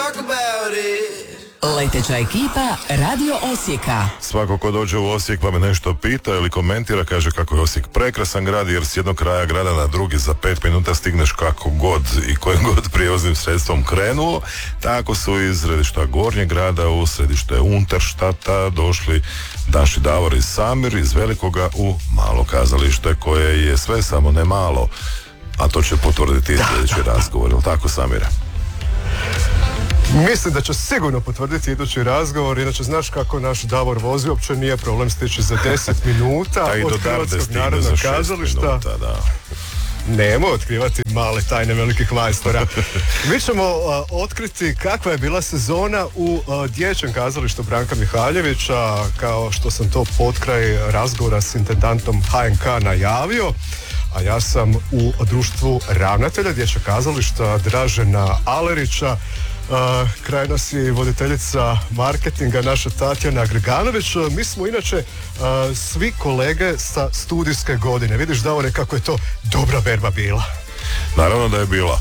talk about it. Leteća ekipa Radio Osijeka. Svako ko dođe u Osijek pa me nešto pita ili komentira, kaže kako je Osijek prekrasan grad, jer s jednog kraja grada na drugi za 5 minuta stigneš kako god i kojim god prijevoznim sredstvom krenuo. Tako su iz središta Gornjeg grada u središte Unterštata došli Daši, Davor i Samir iz Velikoga u malo kazalište koje je sve samo ne malo, a to će potvrditi sljedeći razgovor, jel tako, Samire? Mislim da će sigurno potvrditi idući razgovor, inače znaš kako naš Davor vozi, uopće nije problem stići za 10 minuta od Hrvatskog narodnog kazališta. Nemo otkrivati male tajne velikih majstora. Mi ćemo otkriti kakva je bila sezona u dječjem kazalištu Branka Mihaljevića, kao što sam to potkraj razgovora s intendantom HNK najavio. A ja sam u društvu ravnatelja dječjeg kazališta Dražena Alerića. Kraj nas je voditeljica marketinga naša Tatjana Grganović. Mi smo inače svi kolege sa studijske godine. Vidiš, Davore, kako je to dobra berba bila. Naravno da je bila.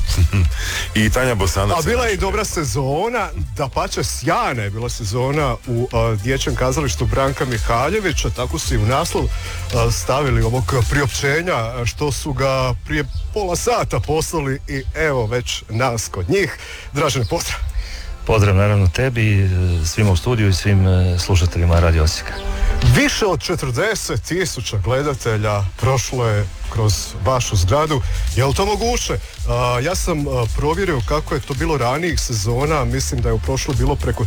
I Tanja Bosanac. A bila je i dobra sezona, dapače sjajna je bila sezona u dječjem kazalištu Branka Mihaljevića. Tako su i u naslov stavili ovog priopćenja, što su ga prije pola sata poslali i evo već nas kod njih. Dražene, pozdrav. Pozdrav naravno tebi, svima u studiju i svim slušateljima Radio Osijeka. Više od 40,000 gledatelja prošlo je kroz vašu zgradu. Je li to moguće? Ja sam provjerio kako je to bilo ranijih sezona. Mislim da je u prošlo bilo preko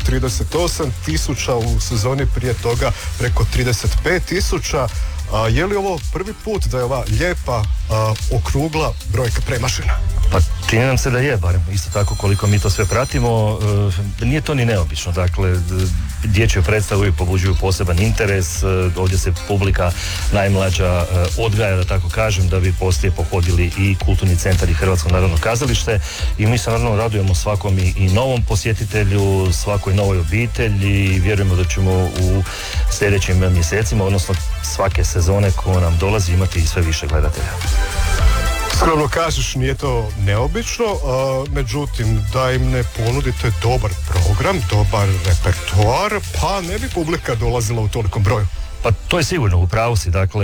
38,000, u sezoni prije toga preko 35,000. Je li ovo prvi put da je ova lijepa, okrugla brojka premašena? Pa čini nam se da je, barem isto tako koliko mi to sve pratimo. Nije to ni neobično, dakle dječje predstave uvijek pobuđuju poseban interes, ovdje se publika najmlađa odgaja, da tako kažem, da bi poslije pohodili i Kulturni centar i Hrvatsko narodno kazalište, i mi se naravno radujemo svakom i novom posjetitelju, svakoj novoj obitelji i vjerujemo da ćemo u sljedećim mjesecima, odnosno svake sezone koja nam dolazi, imati i sve više gledatelja. Skromno kažeš, nije to neobično, međutim da im ne ponudite dobar program, dobar repertoar, pa ne bi publika dolazila u tolikom broju. Pa to je sigurno, u pravu si, dakle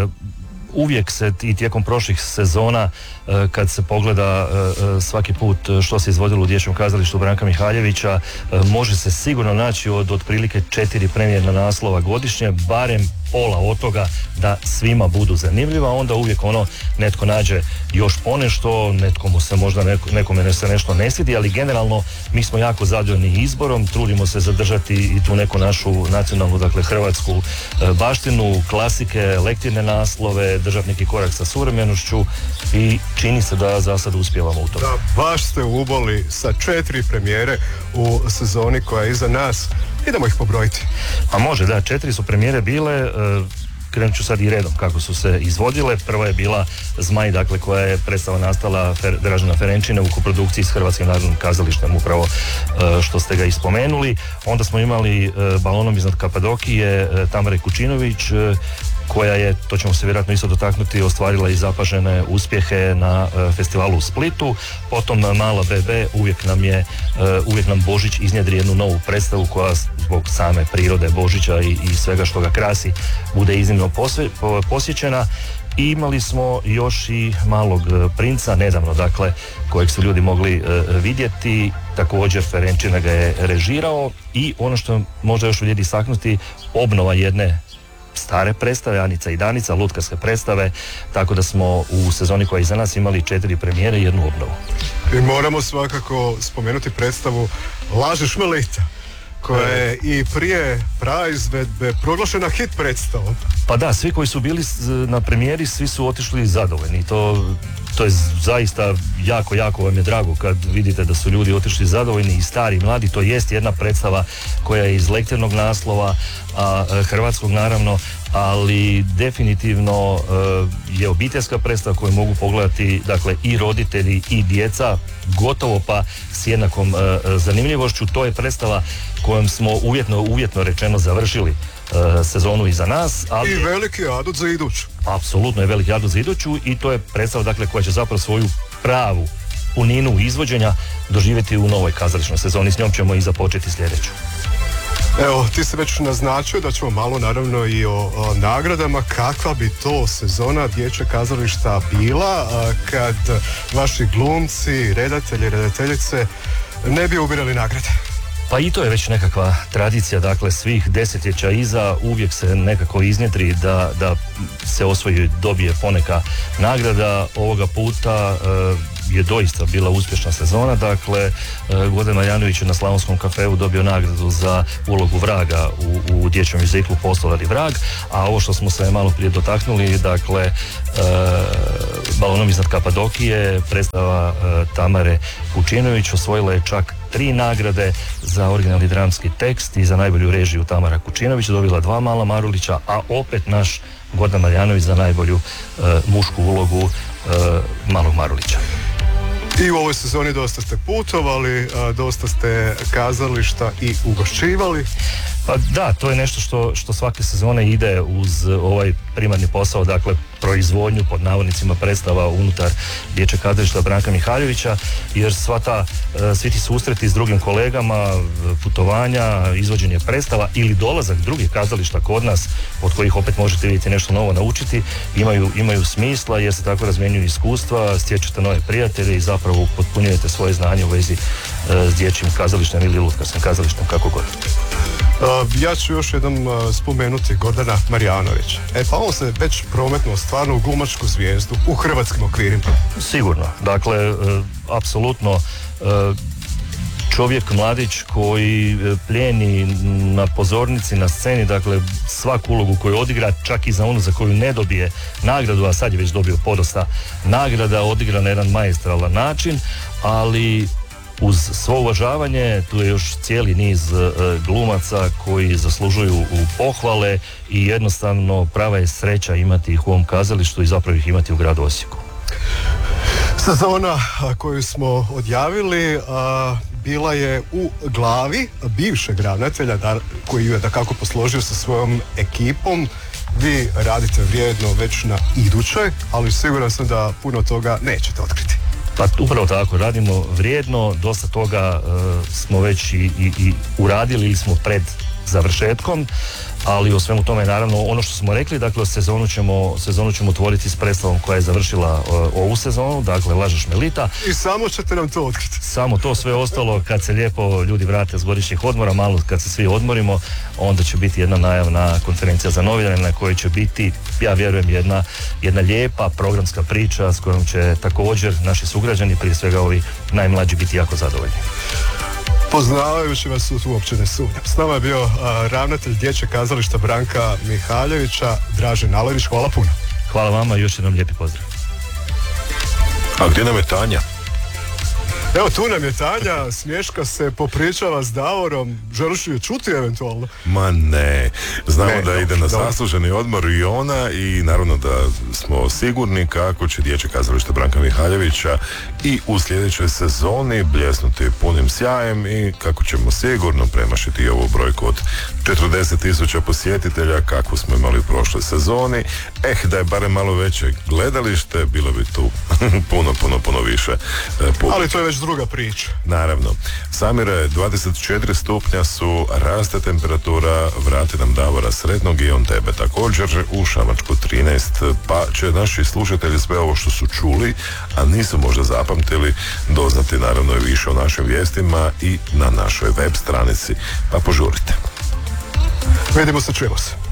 uvijek se i tijekom prošlih sezona, kad se pogleda svaki put što se izvodilo u dječjem kazalištu Branka Mihaljevića, može se sigurno naći od otprilike 4 premijerna naslova godišnje, barem pola od toga da svima budu zanimljiva, onda uvijek netko nađe još ponešto, netko se možda nekome se nešto ne svidi, ali generalno mi smo jako zadovoljni izborom, trudimo se zadržati i tu neku našu nacionalnu, dakle hrvatsku baštinu, klasike, lektirne naslove, držati neki korak sa suvremenošću i čini se da za sad uspijevamo u tome. Da, baš ste uboli sa 4 premijere u sezoni koja je iza nas. Idemo ih pobrojiti. A može, da, 4 su premijere bile, krenut ću sad i redom kako su se izvodile. Prva je bila Zmaj, dakle, koja je predstava nastala Dražena Ferenčine u koprodukciji s Hrvatskim narodnim kazalištem, upravo što ste ga ispomenuli. Onda smo imali Balonom iznad Kapadokije Tamare Kučinović, koja je, to ćemo se vjerojatno isto dotaknuti, ostvarila i zapažene uspjehe na festivalu u Splitu. Potom Mala BB, uvijek nam Božić iznjedri jednu novu predstavu koja zbog same prirode Božića i svega što ga krasi bude iznimno posjećena. I imali smo još i Malog princa, nedavno, dakle, kojeg su ljudi mogli vidjeti. Također Ferenčina ga je režirao i ono što možda još vrijedi istaknuti, obnova jedne stare predstave, Anica i Danica, lutkarske predstave, tako da smo u sezoni koja je iza nas imali 4 premijere i jednu obnovu. I moramo svakako spomenuti predstavu Laži Šmelita, koja je i prije praizvedbe proglašena hit predstavom. Pa da, svi koji su bili na premijeri, svi su otišli zadovoljni. To je zaista jako, jako vam je drago kad vidite da su ljudi otišli zadovoljni, i stari i mladi. To jest jedna predstava koja je iz lektirnog naslova, hrvatskog naravno, ali definitivno je obiteljska predstava koju mogu pogledati, dakle, i roditelji i djeca, gotovo pa s jednakom zanimljivošću. To je predstava kojom smo uvjetno rečeno završili sezonu iza nas. Ali i veliki adut za iduću. Apsolutno je veliki adut za iduću, i to je predstava, dakle, koja će zapravo svoju pravu puninu izvođenja doživjeti u novoj kazališnoj sezoni. S njom ćemo i započeti sljedeću. Evo, ti si već naznačio da ćemo malo naravno i o nagradama. Kakva bi to sezona dječjeg kazališta bila kad vaši glumci, redatelji, redateljice ne bi ubirali nagrade? Pa i to je već nekakva tradicija, dakle svih desetljeća iza uvijek se nekako iznjedri da se osvoji, dobije poneka nagrada. Ovoga puta je doista bila uspješna sezona, dakle Gordan Marjanović je na Slavonskom kafeu dobio nagradu za ulogu vraga u dječjem mjuziklu Postolar i vrag, a ovo što smo se malo prije dotaknuli, dakle Balonom iznad Kapadokije, predstava Tamare Kučinović osvojila je čak 3 nagrade za originalni dramski tekst i za najbolju režiju Tamara Kučinović, dobila 2 Mala Marulića, a opet naš Gordan Marjanović za najbolju mušku ulogu Malog Marulića. I u ovoj sezoni dosta ste putovali, dosta ste kazališta i ugošćivali. Pa da, to je nešto što svake sezone ide uz ovaj primarni posao, dakle proizvodnju pod navodnicima predstava unutar dječjeg kazališta Branka Mihaljevića, jer svi ti susreti s drugim kolegama, putovanja, izvođenje predstava ili dolazak drugih kazališta kod nas, od kojih opet možete vidjeti nešto novo naučiti, imaju smisla jer se tako razmjenjuju iskustva, stječete nove prijatelje i zapravo potpunjujete svoje znanje u vezi s dječjim kazalištem ili lutkarskim kazalištem, kako god. Ja ću još jednom spomenuti Gordana Marjanovića. Pa on se već prometnuo stvarno u glumačku zvijezdu u hrvatskim okvirima. Sigurno, dakle, apsolutno čovjek mladić koji plijeni na pozornici, na sceni, dakle svaku ulogu koju odigra, čak i za onu za koju ne dobije nagradu, a sad je već dobio podosta nagrada, odigra na jedan maestralan način, ali uz svo uvažavanje tu je još cijeli niz glumaca koji zaslužuju u pohvale i jednostavno prava je sreća imati ih u ovom kazalištu i zapravo ih imati u gradu Osijeku. Sezona koju smo odjavili bila je u glavi bivšeg ravnatelja koji je dakako posložio sa svojom ekipom. Vi radite vrijedno već na idućoj, ali siguran sam da puno toga nećete otkriti. Pa upravo tako, radimo vrijedno, dosta toga smo već i uradili ili smo pred završetkom, ali o svemu tome naravno ono što smo rekli, dakle sezonu ćemo otvoriti s predstavom koja je završila ovu sezonu, dakle Lažeš Melita. I samo ćete nam to otkriti. Samo to, sve ostalo kad se lijepo ljudi vrate s godišnjih odmora, malo kad se svi odmorimo, onda će biti jedna najavna konferencija za novinare na kojoj će biti, ja vjerujem, jedna lijepa programska priča s kojom će također naši sugrađani, prije svega ovi najmlađi, biti jako zadovoljni. Poznavajući vas uopće ne sumnjam. S nama je bio ravnatelj dječjeg kazališta Branka Mihaljevića, Dražen Alerić. Hvala puno. Hvala vama i još jednom lijepi pozdrav. A gdje nam je Tanja? Evo, tu nam je Tanja, smješka se, popričava s Davorom. Želiš je čuti eventualno? Ma ne, znamo da ide na zasluženi odmor i ona, i naravno da smo sigurni kako će dječje kazalište Branka Mihaljevića i u sljedećoj sezoni bljesnuti punim sjajem i kako ćemo sigurno premašiti ovu brojku od 40.000 posjetitelja kakvu smo imali u prošloj sezoni. Da je barem malo veće gledalište, bilo bi tu puno više publike. Ali to je već druga priča. Naravno. Samire, 24 stupnja su, raste temperatura, vrati nam Davora Sretnog i on tebe također, u Šamačku 13, pa će naši slušatelji sve ovo što su čuli, a nisu možda zapamtili, doznati naravno i više o našim vijestima i na našoj web stranici, pa požurite. Vidimo se, čujemo se.